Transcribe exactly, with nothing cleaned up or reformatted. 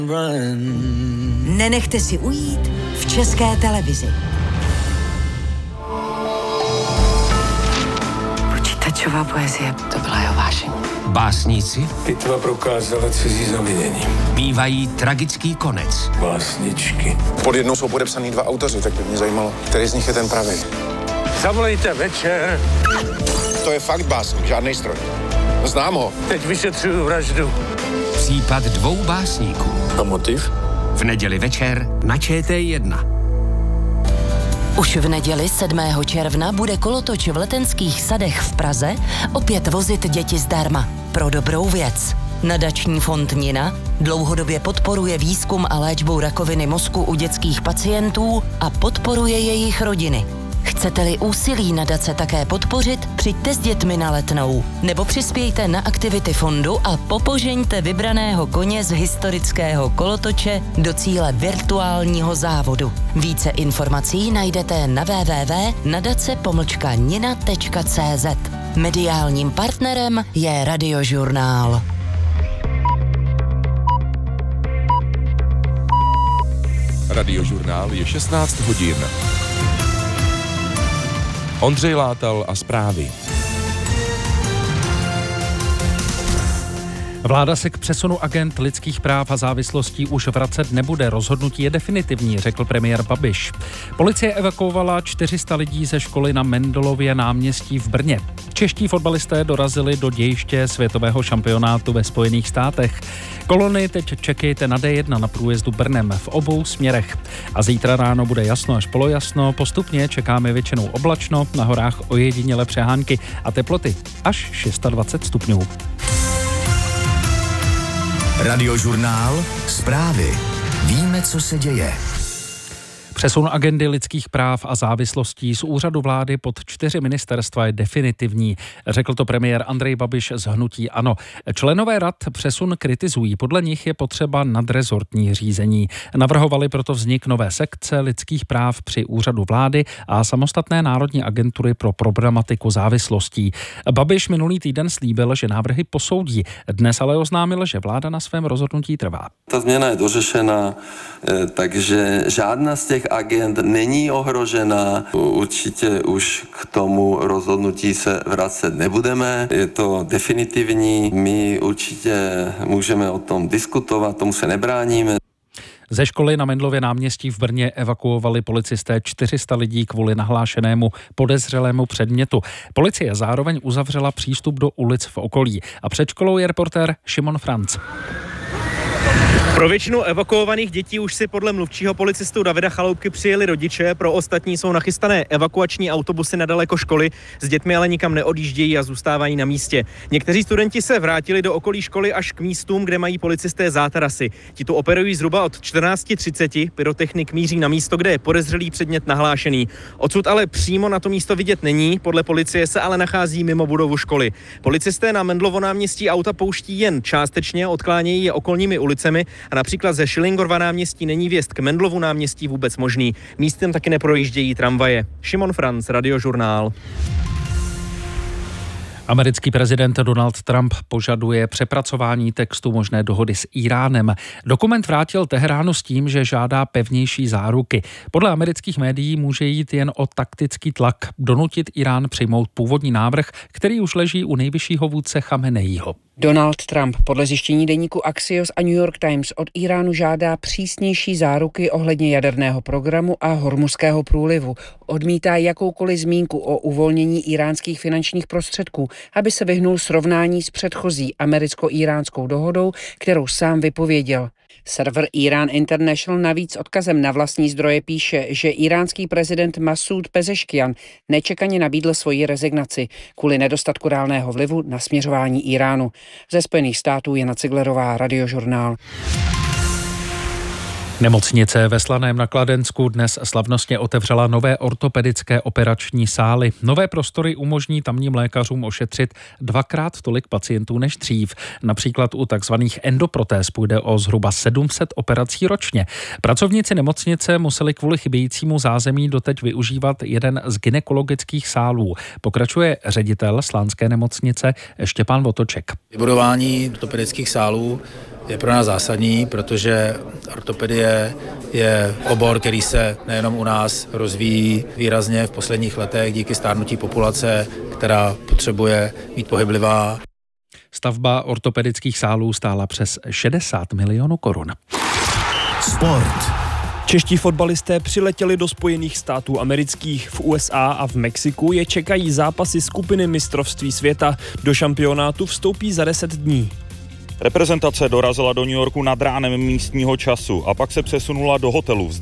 Nenechte si ujít v České televizi. Počítačová poezie, to byla jeho vášeň. Básníci Pitva prokázala cizí zavinění. bývají tragický konec. Básničky. Pod jednou jsou podepsaný dva autoři, tak by mě zajímalo, který z nich je ten pravý. Zavolejte Večer. To je fakt básník, žádnej stroj. Znám ho. Teď vyšetřuju vraždu. Případ dvou básníků. A motiv? V neděli večer na Č T jedna. Už v neděli sedmého června bude kolotoč v Letenských sadech v Praze opět vozit děti zdarma pro dobrou věc. Nadační fond Nina dlouhodobě podporuje výzkum a léčbu rakoviny mozku u dětských pacientů a podporuje jejich rodiny. Chcete-li úsilí nadace také podpořit, přijďte s dětmi na Letnou nebo přispějte na aktivity fondu a popožeňte vybraného koně z historického kolotoče do cíle virtuálního závodu. Více informací najdete na w w w tečka nadace pomlčka nina tečka c z. Mediálním partnerem je Radiožurnál. Radiožurnál je šestnáct hodin. Ondřej Látal a zprávy. Vláda se k přesunu agent lidských práv a závislostí už vracet nebude. Rozhodnutí je definitivní, řekl premiér Babiš. Policie evakuovala čtyři sta lidí ze školy na Mendelově náměstí v Brně. Čeští fotbalisté dorazili do dějiště světového šampionátu ve Spojených státech. Kolony teď čekejte na D jedna na průjezdu Brnem v obou směrech. A zítra ráno bude jasno až polojasno, postupně čekáme většinou oblačno, na horách ojediněle přehánky a teploty až dvacet šest stupňů. Radiožurnál, zprávy. Víme, co se děje. Přesun agendy lidských práv a závislostí z úřadu vlády pod čtyři ministerstva je definitivní, řekl to premiér Andrej Babiš z hnutí ANO. Členové rad přesun kritizují, podle nich je potřeba nadrezortní řízení. Navrhovali proto vznik nové sekce lidských práv při úřadu vlády a samostatné národní agentury pro problematiku závislostí. Babiš minulý týden slíbil, že návrhy posoudí. Dnes ale oznámil, že vláda na svém rozhodnutí trvá. Ta změna je dořešena, takže žádná z těch agent není ohrožena. Určitě už k tomu rozhodnutí se vracet nebudeme. Je to definitivní. My určitě můžeme o tom diskutovat, tomu se nebráníme. Ze školy na Mendelově náměstí v Brně evakuovali policisté čtyři sta lidí kvůli nahlášenému podezřelému předmětu. Policie zároveň uzavřela přístup do ulic v okolí. A před školou je reportér Šimon Franc. Pro většinu evakuovaných dětí už si podle mluvčího policistu Davida Chaloupky přijeli rodiče, pro ostatní jsou nachystané evakuační autobusy nedaleko školy, s dětmi ale nikam neodjíždějí a zůstávají na místě. Někteří studenti se vrátili do okolí školy až k místům, kde mají policisté zátarasy. Ti tu operují zhruba od čtrnáct třicet, pyrotechnik míří na místo, kde je podezřelý předmět nahlášený. Odsud ale přímo na to místo vidět není, podle policie se ale nachází mimo budovu školy. Policisté na Mendelovo náměstí auta pouští jen částečně, odklánějí je okolními ulicemi. A například ze Schillingorova náměstí není vjezd k Mendelovu náměstí vůbec možný. Místem taky neprojíždějí tramvaje. Šimon Franc, Radiožurnál. Americký prezident Donald Trump požaduje přepracování textu možné dohody s Íránem. Dokument vrátil Teheránu s tím, že žádá pevnější záruky. Podle amerických médií může jít jen o taktický tlak, donutit Írán přijmout původní návrh, který už leží u nejvyššího vůdce Chameneího. Donald Trump podle zjištění deníku Axios a New York Times od Íránu žádá přísnější záruky ohledně jaderného programu a Hormuzského průlivu. Odmítá jakoukoliv zmínku o uvolnění íránských finančních prostředků, aby se vyhnul srovnání s předchozí americko-íránskou dohodou, kterou sám vypověděl. Server Iran International navíc odkazem na vlastní zdroje píše, že iránský prezident Masud Pezeškian nečekaně nabídl svoji rezignaci kvůli nedostatku reálného vlivu na směřování Iránu. Ze Spojených států Jana Ciglerová, Radiožurnál. Nemocnice ve Slaném na Kladensku dnes slavnostně otevřela nové ortopedické operační sály. Nové prostory umožní tamním lékařům ošetřit dvakrát tolik pacientů než dřív. Například u takzvaných endoprotéz půjde o zhruba sedm set operací ročně. Pracovníci nemocnice museli kvůli chybějícímu zázemí doteď využívat jeden z gynekologických sálů. Pokračuje ředitel slánské nemocnice Štěpán Votoček. Vybudování ortopedických sálů je pro nás zásadní, protože ortopedie je obor, který se nejenom u nás rozvíjí výrazně v posledních letech díky stárnutí populace, která potřebuje být pohyblivá. Stavba ortopedických sálů stála přes šedesát milionů korun. Sport. Čeští fotbalisté přiletěli do Spojených států amerických. V U S A a v Mexiku je čekají zápasy skupiny mistrovství světa. Do šampionátu vstoupí za deset dní. Reprezentace dorazila do New Yorku nad ránem místního času a pak se přesunula do hotelu v